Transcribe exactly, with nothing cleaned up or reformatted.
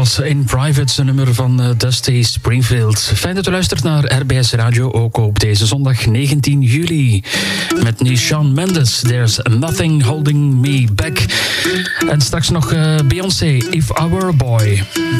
was In Private, een nummer van uh, Dusty Springfield. Fijn dat u luistert naar R B S Radio, ook op deze zondag negentien juli. Met nu Shawn Mendes, There's Nothing Holding Me Back. En straks nog uh, Beyoncé, If I Were a Boy.